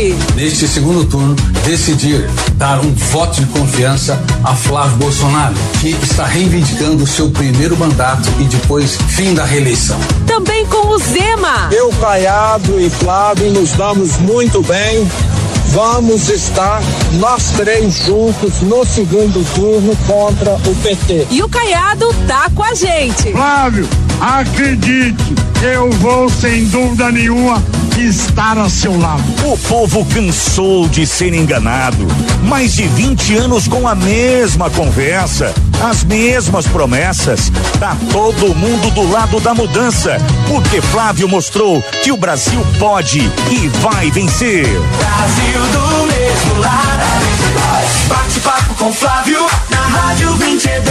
Pode! Neste segundo turno, decidir dar um voto de confiança a Flávio Bolsonaro, que está reivindicando o seu primeiro mandato e depois fim da reeleição. Também com o Zema. Eu, Caiado e Flávio nos damos muito bem. Vamos estar nós três juntos no segundo turno contra o PT. E o Caiado tá com a gente. Flávio, acredite, eu vou sem dúvida nenhuma estar a seu lado. O povo cansou de ser enganado. Mais de 20 anos com a mesma conversa, as mesmas promessas. Tá todo mundo do lado da mudança, porque Flávio mostrou que o Brasil pode e vai vencer. Brasil do mesmo lado, bate-papo com Flávio na Rádio 22.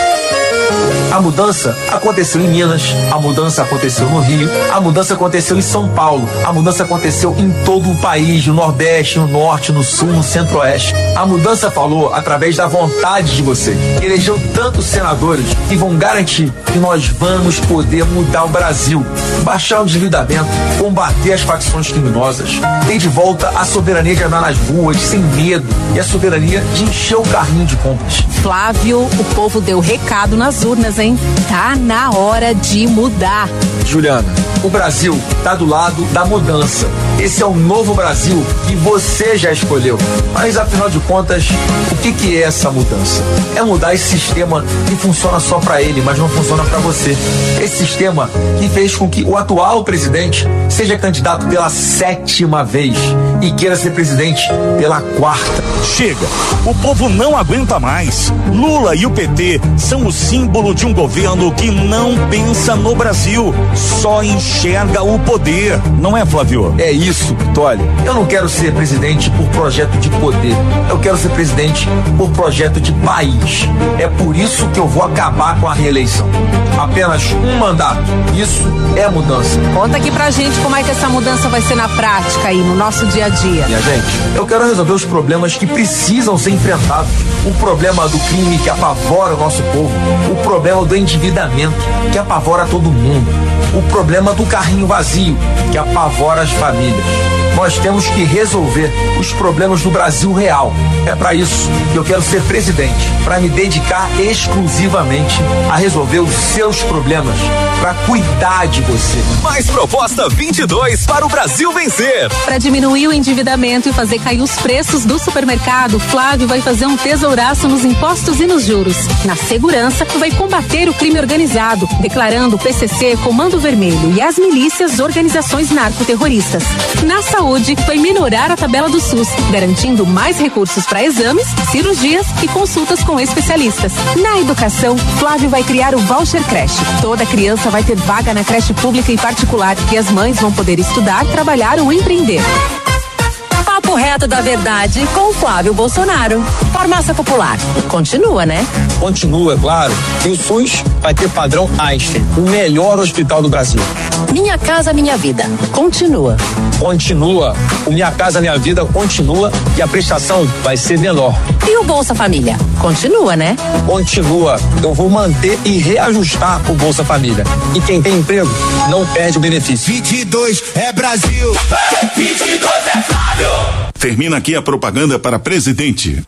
A mudança aconteceu em Minas, a mudança aconteceu no Rio, a mudança aconteceu em São Paulo, a mudança aconteceu em todo o país, no Nordeste, no Norte, no Sul, no Centro-Oeste. A mudança falou através da vontade de vocês. Elegeu tantos senadores que vão garantir que nós vamos poder mudar o Brasil, baixar o endividamento, combater as facções criminosas, ter de volta a soberania de andar nas ruas sem medo e a soberania de encher o carrinho de compras. Flávio, o povo deu recado nas urnas, hein? Tá na hora de mudar. Juliana, o Brasil tá do lado da mudança. Esse é o novo Brasil que você já escolheu. Mas afinal de contas, o que é essa mudança? É mudar esse sistema que funciona só para ele, mas não funciona para você. Esse sistema que fez com que o atual presidente seja candidato pela 7ª vez e queira ser presidente pela 4ª. Chega, o povo não aguenta mais. Lula e o PT são o símbolo de um governo que não pensa no Brasil, só enxerga o poder. Não é, Flávio? É isso, Vitória. Eu não quero ser presidente por projeto de poder. Eu quero ser presidente por projeto de país. É por isso que eu vou acabar com a reeleição. Apenas um mandato. Isso é mudança. Conta aqui pra gente como é que essa mudança vai ser na prática aí, no nosso dia a dia. Minha gente, eu quero resolver os problemas que precisam ser enfrentados. O problema do crime que apavora o nosso povo. O problema do endividamento que apavora todo mundo. O problema do carrinho vazio que apavora as famílias. Nós temos que resolver os problemas do Brasil real. É para isso que eu quero ser presidente, para me dedicar exclusivamente a resolver os seus problemas, para cuidar de você. Mais proposta 22 para o Brasil vencer. Para diminuir o endividamento e fazer cair os preços do supermercado, Flávio vai fazer um tesouraço nos impostos e nos juros. Na segurança, vai combater o crime organizado, declarando o PCC Comando Vermelho e as milícias organizações narcoterroristas. Na saúde, vai minorar a tabela do SUS, garantindo mais recursos para exames, cirurgias e consultas com especialistas. Na educação, Flávio vai criar o Voucher Creche. Toda criança vai ter vaga na creche pública e particular e as mães vão poder estudar, trabalhar ou empreender. Papo reto da verdade com Flávio Bolsonaro. Farmácia Popular. Continua, né? Continua, é claro. E o SUS vai ter padrão Einstein, o melhor hospital do Brasil. Minha Casa Minha Vida. Continua. Continua. O Minha Casa Minha Vida continua e a prestação vai ser menor. E o Bolsa Família? Continua, né? Continua. Eu vou manter e reajustar o Bolsa Família. E quem tem emprego não perde o benefício. 22 é Brasil. 22 é Flávio. Termina aqui a propaganda para presidente.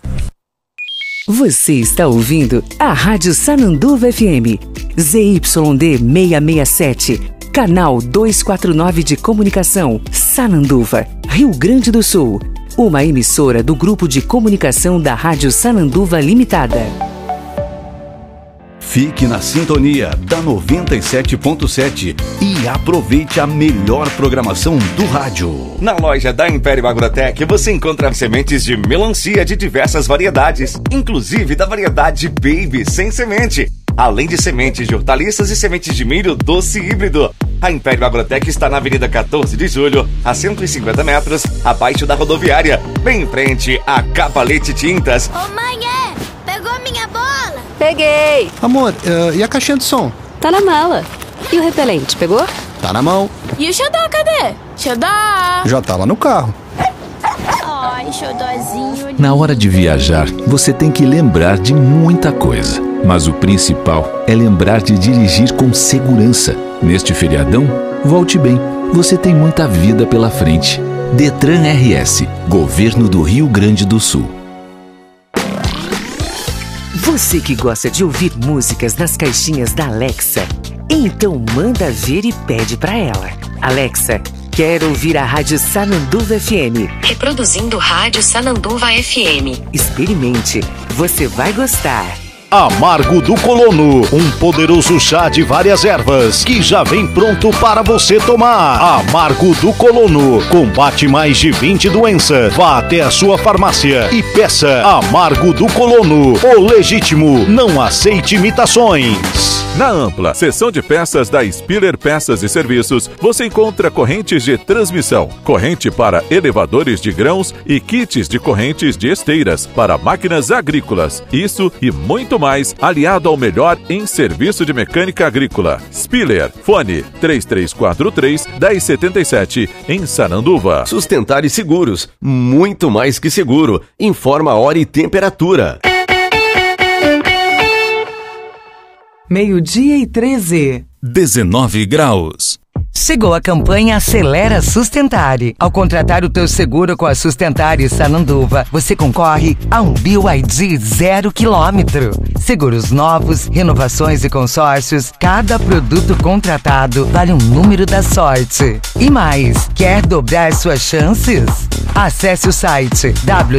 Você está ouvindo a Rádio Sananduva FM, ZYD 667, canal 249 de comunicação, Sananduva, Rio Grande do Sul. Uma emissora do Grupo de Comunicação da Rádio Sananduva Limitada. Fique na sintonia da 97.7 e aproveite a melhor programação do rádio. Na loja da Império Agrotech você encontra sementes de melancia de diversas variedades, inclusive da variedade Baby sem semente, além de sementes de hortaliças e sementes de milho doce híbrido. A Império Agrotech está na Avenida 14 de Julho, a 150 metros, abaixo da rodoviária, bem em frente a Cavalete Tintas. Ô mãe, pegou minha bola? Peguei! Amor, e a caixinha de som? Tá na mala. E o repelente, pegou? Tá na mão. E o xodó, cadê? Xodó! Já tá lá no carro. Ai, xodózinho. Na hora de viajar, você tem que lembrar de muita coisa. Mas o principal é lembrar de dirigir com segurança. Neste feriadão, volte bem. Você tem muita vida pela frente. Detran RS, Governo do Rio Grande do Sul. Você que gosta de ouvir músicas nas caixinhas da Alexa, então manda ver e pede pra ela. Alexa, quero ouvir a Rádio Sananduva FM. Reproduzindo Rádio Sananduva FM. Experimente, você vai gostar. Amargo do Colono, um poderoso chá de várias ervas que já vem pronto para você tomar. Amargo do Colono, combate mais de 20 doenças. Vá até a sua farmácia e peça Amargo do Colono, o legítimo, não aceite imitações. Na Ampla, seção de peças da Spiller Peças e Serviços, você encontra correntes de transmissão, corrente para elevadores de grãos e kits de correntes de esteiras para máquinas agrícolas. Isso e muito mais, aliado ao melhor em serviço de mecânica agrícola. Spiller, fone 3343-1077, em Sananduva. Sustentar e Seguros, muito mais que seguro. Informa a hora e temperatura. 12:13. 19 graus. Chegou a campanha Acelera Sustentare. Ao contratar o teu seguro com a Sustentare Sananduva, você concorre a um BYD 0 km. Seguros novos, renovações e consórcios, cada produto contratado vale um número da sorte. E mais, quer dobrar suas chances? Acesse o site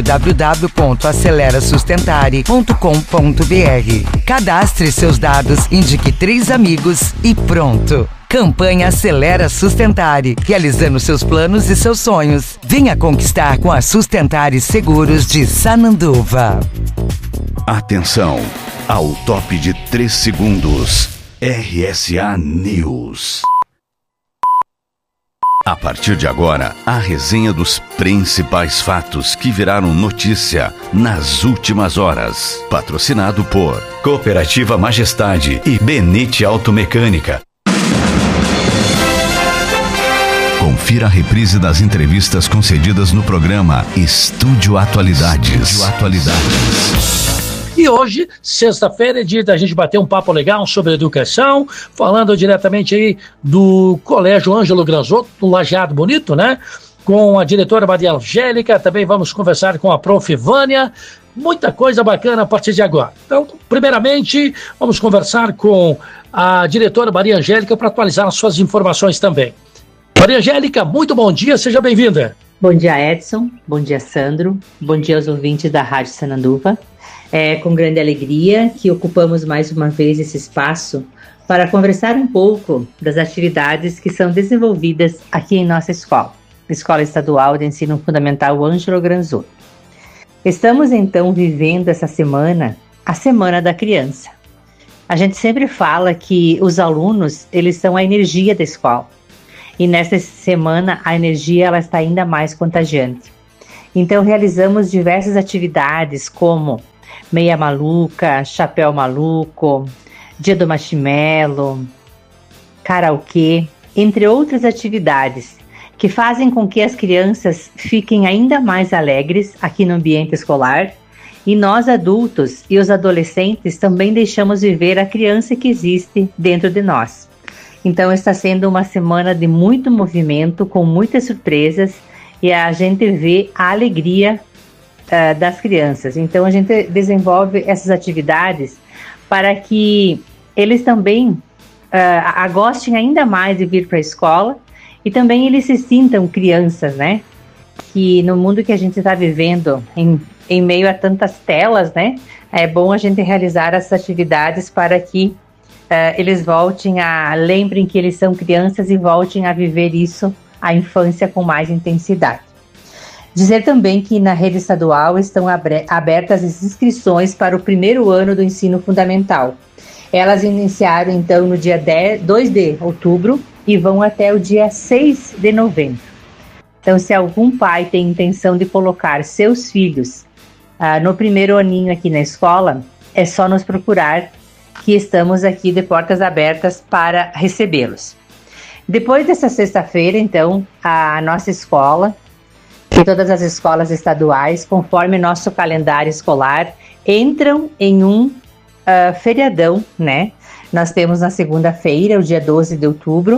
www.acelerasustentare.com.br. Cadastre seus dados, indique 3 amigos e pronto. Campanha Acelera Sustentare, realizando seus planos e seus sonhos. Venha conquistar com a Sustentare Seguros de Sananduva. Atenção, ao top de 3 segundos. RSA News. A partir de agora, a resenha dos principais fatos que viraram notícia nas últimas horas. Patrocinado por Cooperativa Majestade e Benite Automecânica. Confira a reprise das entrevistas concedidas no programa Estúdio Atualidades. E hoje, sexta-feira, é dia da gente bater um papo legal sobre educação, falando diretamente aí do Colégio Ângelo Granzotto, do Lajeado Bonito, né? Com a diretora Maria Angélica, também vamos conversar com a prof. Vânia, muita coisa bacana a partir de agora. Então, primeiramente, vamos conversar com a diretora Maria Angélica para atualizar as suas informações também. Maria Angélica, muito bom dia, seja bem-vinda. Bom dia, Edson. Bom dia, Sandro. Bom dia aos ouvintes da Rádio Sananduva. É com grande alegria que ocupamos mais uma vez esse espaço para conversar um pouco das atividades que são desenvolvidas aqui em nossa escola, Escola Estadual de Ensino Fundamental Ângelo Granzotto. Estamos então vivendo essa semana, a Semana da Criança. A gente sempre fala que os alunos, eles são a energia da escola. E nesta semana a energia ela está ainda mais contagiante. Então realizamos diversas atividades como Meia Maluca, Chapéu Maluco, Dia do Marshmallow, Karaokê, entre outras atividades que fazem com que as crianças fiquem ainda mais alegres aqui no ambiente escolar e nós adultos e os adolescentes também deixamos viver a criança que existe dentro de nós. Então está sendo uma semana de muito movimento, com muitas surpresas e a gente vê a alegria das crianças. Então a gente desenvolve essas atividades para que eles também gostem ainda mais de vir para a escola e também eles se sintam crianças, né? Que no mundo que a gente está vivendo, em meio a tantas telas, né? É bom a gente realizar essas atividades para que eles lembrem que eles são crianças e voltem a viver isso, a infância, com mais intensidade. Dizer também que na rede estadual estão abertas as inscrições para o primeiro ano do ensino fundamental. Elas iniciaram então no dia 2 de outubro e vão até o dia 6 de novembro. Então, se algum pai tem intenção de colocar seus filhos no primeiro aninho aqui na escola, é só nos procurar, que estamos aqui de portas abertas para recebê-los. Depois dessa sexta-feira, então, a nossa escola e todas as escolas estaduais, conforme nosso calendário escolar, entram em um feriadão, né? Nós temos na segunda-feira, o dia 12 de outubro,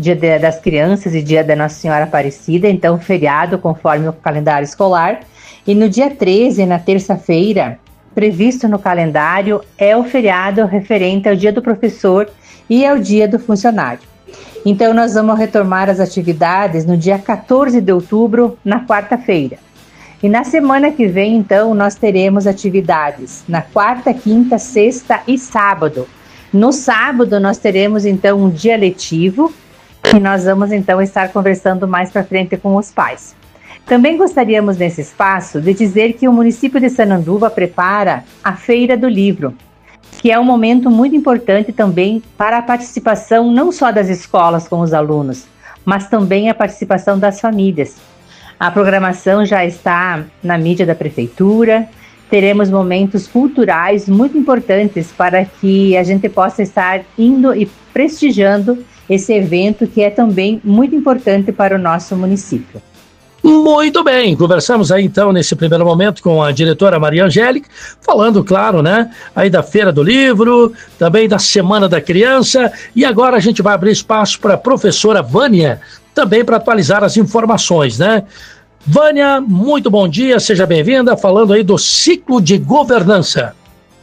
Dia das Crianças e Dia da Nossa Senhora Aparecida, então feriado conforme o calendário escolar. E no dia 13, na terça-feira, previsto no calendário, é o feriado referente ao Dia do Professor e ao Dia do Funcionário. Então nós vamos retomar as atividades no dia 14 de outubro, na quarta-feira. E na semana que vem, então, nós teremos atividades na quarta, quinta, sexta e sábado. No sábado nós teremos então um dia letivo e nós vamos então estar conversando mais para frente com os pais. Também gostaríamos nesse espaço de dizer que o município de Sananduva prepara a Feira do Livro, que é um momento muito importante também para a participação não só das escolas com os alunos, mas também a participação das famílias. A programação já está na mídia da prefeitura, teremos momentos culturais muito importantes para que a gente possa estar indo e prestigiando esse evento que é também muito importante para o nosso município. Muito bem, conversamos aí então nesse primeiro momento com a diretora Maria Angélica, falando, claro, né, aí da Feira do Livro, também da Semana da Criança, e agora a gente vai abrir espaço para a professora Vânia, também para atualizar as informações, né? Vânia, muito bom dia, seja bem-vinda, falando aí do ciclo de governança.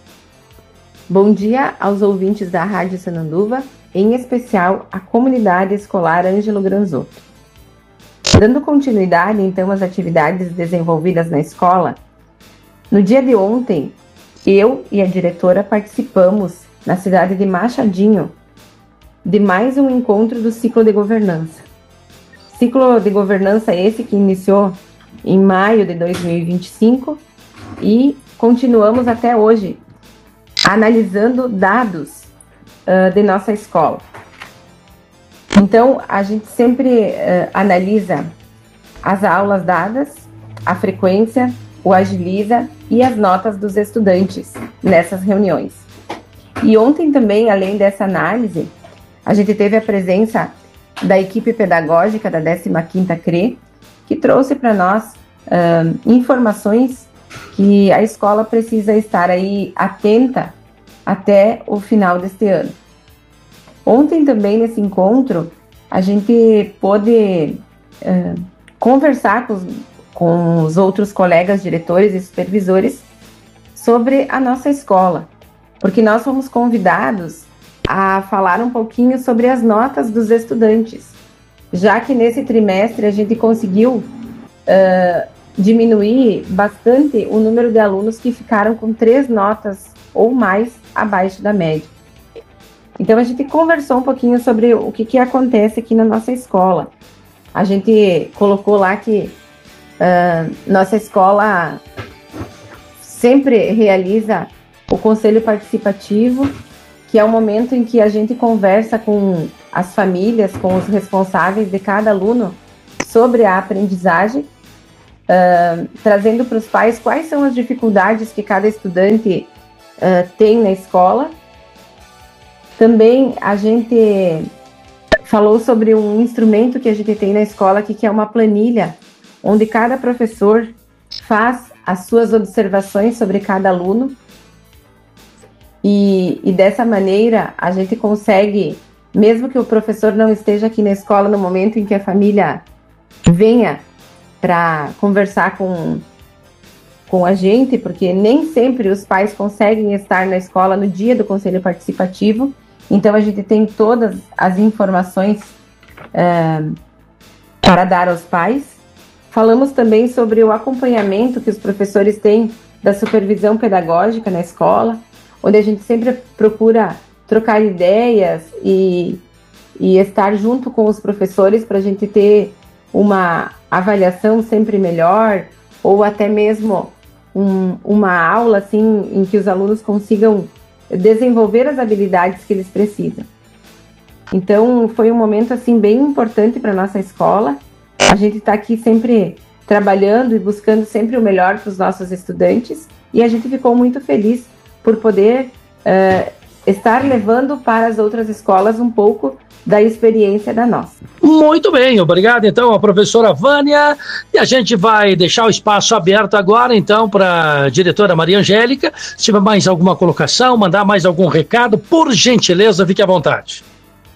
Bom dia aos ouvintes da Rádio Sananduva, em especial a comunidade escolar Ângelo Granzotto. Dando continuidade, então, às atividades desenvolvidas na escola, no dia de ontem, eu e a diretora participamos, na cidade de Machadinho, de mais um encontro do ciclo de governança. Ciclo de governança esse que iniciou em maio de 2025 e continuamos até hoje, analisando dados de nossa escola. Então, a gente sempre analisa as aulas dadas, a frequência, o agiliza e as notas dos estudantes nessas reuniões. E ontem também, além dessa análise, a gente teve a presença da equipe pedagógica da 15ª CRE, que trouxe para nós informações que a escola precisa estar aí atenta até o final deste ano. Ontem também, nesse encontro, a gente pôde conversar com os outros colegas diretores e supervisores sobre a nossa escola, porque nós fomos convidados a falar um pouquinho sobre as notas dos estudantes, já que nesse trimestre a gente conseguiu diminuir bastante o número de alunos que ficaram com 3 notas ou mais abaixo da média. Então a gente conversou um pouquinho sobre o que acontece aqui na nossa escola. A gente colocou lá que nossa escola sempre realiza o conselho participativo, que é o momento em que a gente conversa com as famílias, com os responsáveis de cada aluno sobre a aprendizagem, trazendo para os pais quais são as dificuldades que cada estudante tem na escola. Também a gente falou sobre um instrumento que a gente tem na escola, que é uma planilha, onde cada professor faz as suas observações sobre cada aluno. E dessa maneira a gente consegue, mesmo que o professor não esteja aqui na escola no momento em que a família venha para conversar com a gente, porque nem sempre os pais conseguem estar na escola no dia do conselho participativo. Então a gente tem todas as informações para dar aos pais. Falamos também sobre o acompanhamento que os professores têm da supervisão pedagógica na escola, onde a gente sempre procura trocar ideias e estar junto com os professores para a gente ter uma avaliação sempre melhor, ou até mesmo uma aula assim, em que os alunos consigam desenvolver as habilidades que eles precisam. Então foi um momento assim bem importante para nossa escola. A gente está aqui sempre trabalhando e buscando sempre o melhor para os nossos estudantes, e a gente ficou muito feliz por poder estar levando para as outras escolas um pouco da experiência da nossa. Muito bem, obrigado então a professora Vânia, e a gente vai deixar o espaço aberto agora então para a diretora Maria Angélica. Se tiver mais alguma colocação, mandar mais algum recado, por gentileza, fique à vontade.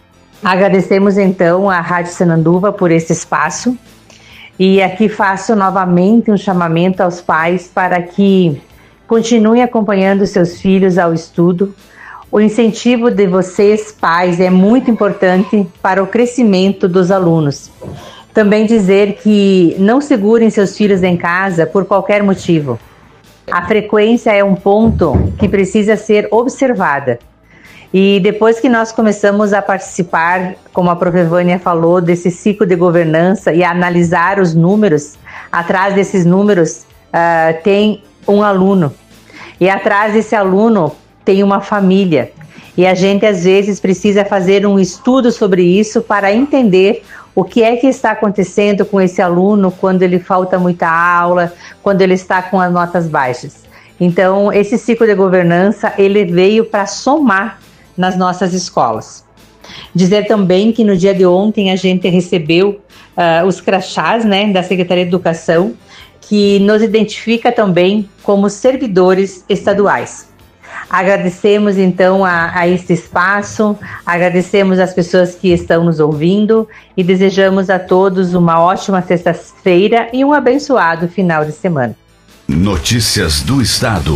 Agradecemos então à Rádio Sananduva por esse espaço e aqui faço novamente um chamamento aos pais para que continuem acompanhando seus filhos ao estudo. O incentivo de vocês, pais, é muito importante para o crescimento dos alunos. Também dizer que não segurem seus filhos em casa por qualquer motivo. A frequência é um ponto que precisa ser observada. E depois que nós começamos a participar, como a Prof. Vânia falou, desse ciclo de governança e a analisar os números, atrás desses números tem um aluno. E atrás desse aluno tem uma família. E a gente às vezes precisa fazer um estudo sobre isso para entender o que é que está acontecendo com esse aluno quando ele falta muita aula, quando ele está com as notas baixas. Então, esse ciclo de governança, ele veio para somar nas nossas escolas. Dizer também que no dia de ontem a gente recebeu os crachás, né, da Secretaria de Educação, que nos identifica também como servidores estaduais. Agradecemos então a este espaço, agradecemos as pessoas que estão nos ouvindo e desejamos a todos uma ótima sexta-feira e um abençoado final de semana. Notícias do Estado.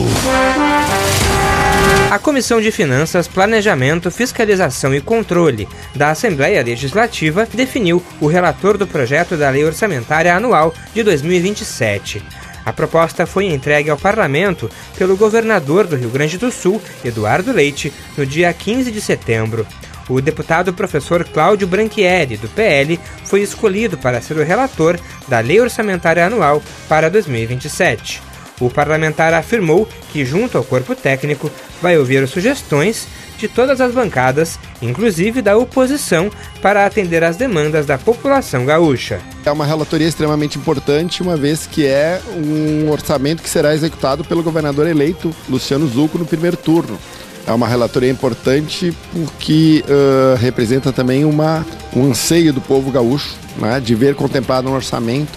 A Comissão de Finanças, Planejamento, Fiscalização e Controle da Assembleia Legislativa definiu o relator do projeto da Lei Orçamentária Anual de 2027. A proposta foi entregue ao Parlamento pelo governador do Rio Grande do Sul, Eduardo Leite, no dia 15 de setembro. O deputado professor Cláudio Branchieri, do PL, foi escolhido para ser o relator da Lei Orçamentária Anual para 2027. O parlamentar afirmou que, junto ao corpo técnico, vai ouvir sugestões de todas as bancadas, inclusive da oposição, para atender às demandas da população gaúcha. É uma relatoria extremamente importante, uma vez que é um orçamento que será executado pelo governador eleito, Luciano Zucco, no primeiro turno. É uma relatoria importante porque representa também um anseio do povo gaúcho, né, de ver contemplado no orçamento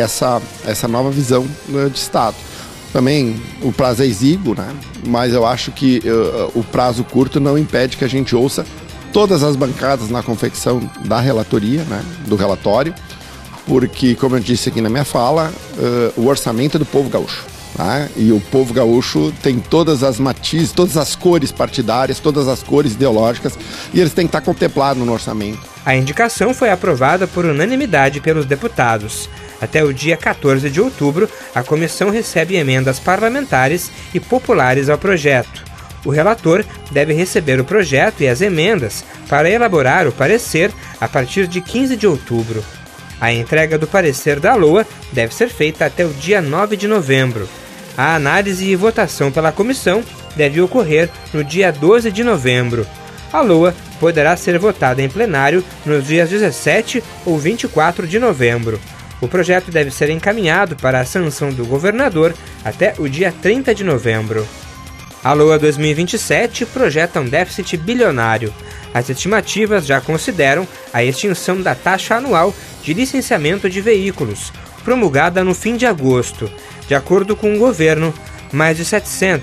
essa nova visão de Estado. Também o prazo é exíguo, né? Mas eu acho que o prazo curto não impede que a gente ouça todas as bancadas na confecção da relatoria, né? Do relatório, porque, como eu disse aqui na minha fala, o orçamento é do povo gaúcho. Né? E o povo gaúcho tem todas as matizes, todas as cores partidárias, todas as cores ideológicas, e eles têm que estar contemplados no orçamento. A indicação foi aprovada por unanimidade pelos deputados. Até o dia 14 de outubro, a comissão recebe emendas parlamentares e populares ao projeto. O relator deve receber o projeto e as emendas para elaborar o parecer a partir de 15 de outubro. A entrega do parecer da LOA deve ser feita até o dia 9 de novembro. A análise e votação pela comissão deve ocorrer no dia 12 de novembro. A LOA poderá ser votada em plenário nos dias 17 ou 24 de novembro. O projeto deve ser encaminhado para a sanção do governador até o dia 30 de novembro. A LOA 2027 projeta um déficit bilionário. As estimativas já consideram a extinção da taxa anual de licenciamento de veículos, promulgada no fim de agosto. De acordo com o governo, mais de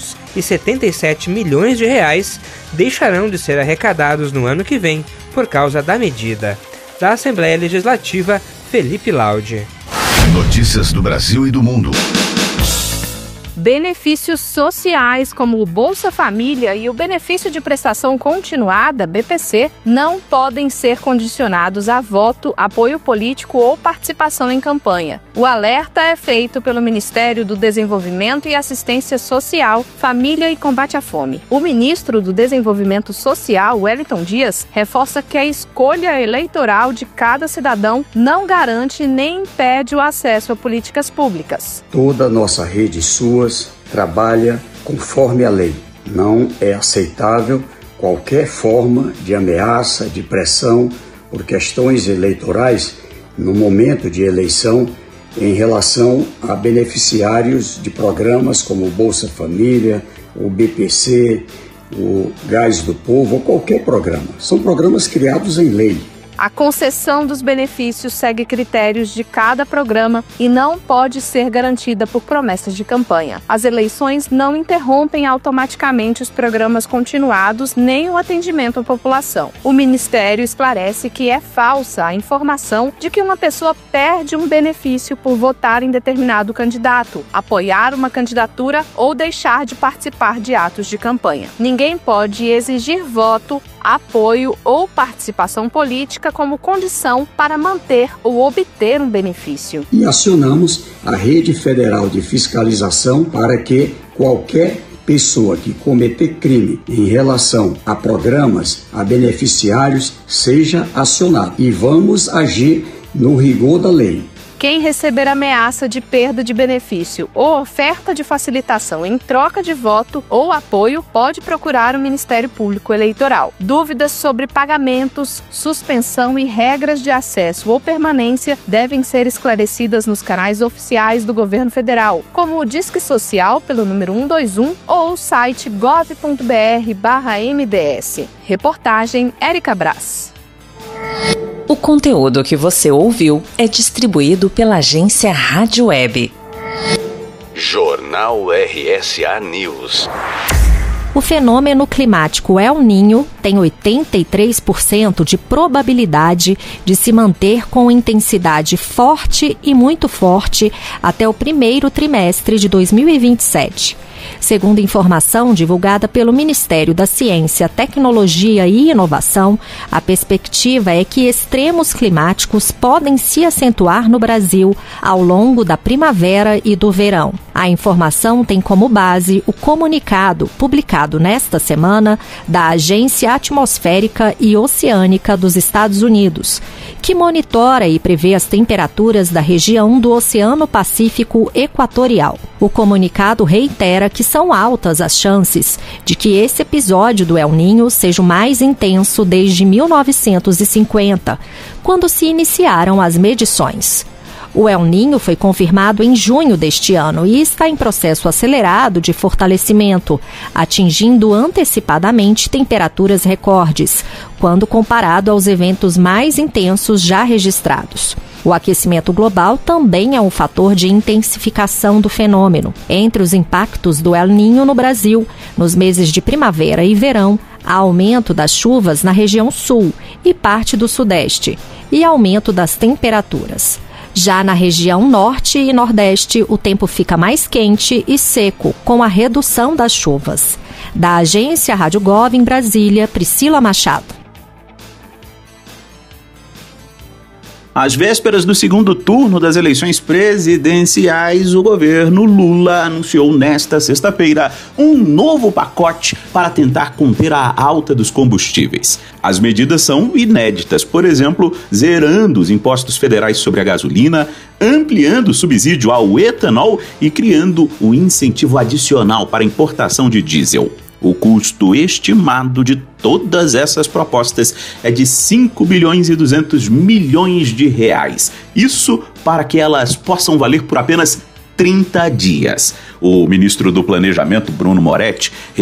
777 milhões de reais deixarão de ser arrecadados no ano que vem por causa da medida. Da Assembleia Legislativa, Felipe Laude. Notícias do Brasil e do mundo. Benefícios sociais como o Bolsa Família e o Benefício de Prestação Continuada, BPC, não podem ser condicionados a voto, apoio político ou participação em campanha. O alerta é feito pelo Ministério do Desenvolvimento e Assistência Social, Família e Combate à Fome. O ministro do Desenvolvimento Social, Wellington Dias, reforça que a escolha eleitoral de cada cidadão não garante nem impede o acesso a políticas públicas. Toda a nossa rede SUAS trabalha conforme a lei. Não é aceitável qualquer forma de ameaça, de pressão por questões eleitorais no momento de eleição em relação a beneficiários de programas como o Bolsa Família, o BPC, o Gás do Povo ou qualquer programa. São programas criados em lei. A concessão dos benefícios segue critérios de cada programa e não pode ser garantida por promessas de campanha. As eleições não interrompem automaticamente os programas continuados nem o atendimento à população. O Ministério esclarece que é falsa a informação de que uma pessoa perde um benefício por votar em determinado candidato, apoiar uma candidatura ou deixar de participar de atos de campanha. Ninguém pode exigir voto, apoio ou participação política como condição para manter ou obter um benefício. E acionamos a Rede Federal de Fiscalização para que qualquer pessoa que cometer crime em relação a programas, a beneficiários, seja acionada. E vamos agir no rigor da lei. Quem receber ameaça de perda de benefício ou oferta de facilitação em troca de voto ou apoio pode procurar o Ministério Público Eleitoral. Dúvidas sobre pagamentos, suspensão e regras de acesso ou permanência devem ser esclarecidas nos canais oficiais do Governo Federal, como o Disque Social pelo número 121 ou o site gov.br/MDS. Reportagem Érica Brás. O conteúdo que você ouviu é distribuído pela agência Rádio Web. Jornal RSA News. O fenômeno climático El Niño tem 83% de probabilidade de se manter com intensidade forte e muito forte até o primeiro trimestre de 2027. Segundo informação divulgada pelo Ministério da Ciência, Tecnologia e Inovação, a perspectiva é que extremos climáticos podem se acentuar no Brasil ao longo da primavera e do verão. A informação tem como base o comunicado publicado nesta semana da Agência Atmosférica e Oceânica dos Estados Unidos, que monitora e prevê as temperaturas da região do Oceano Pacífico Equatorial. O comunicado reitera que são altas as chances de que esse episódio do El Niño seja o mais intenso desde 1950, quando se iniciaram as medições. O El Niño foi confirmado em junho deste ano e está em processo acelerado de fortalecimento, atingindo antecipadamente temperaturas recordes, quando comparado aos eventos mais intensos já registrados. O aquecimento global também é um fator de intensificação do fenômeno. Entre os impactos do El Niño no Brasil, nos meses de primavera e verão, há aumento das chuvas na região sul e parte do sudeste, e aumento das temperaturas. Já na região norte e nordeste, o tempo fica mais quente e seco, com a redução das chuvas. Da agência Rádio Gov em Brasília, Priscila Machado. Às vésperas do segundo turno das eleições presidenciais, o governo Lula anunciou nesta sexta-feira um novo pacote para tentar conter a alta dos combustíveis. As medidas são inéditas, por exemplo, zerando os impostos federais sobre a gasolina, ampliando o subsídio ao etanol e criando um incentivo adicional para a importação de diesel. O custo estimado de todas essas propostas é de 5 bilhões e 200 milhões de reais. Isso para que elas possam valer por apenas 30 dias. O ministro do Planejamento, Bruno Moretti,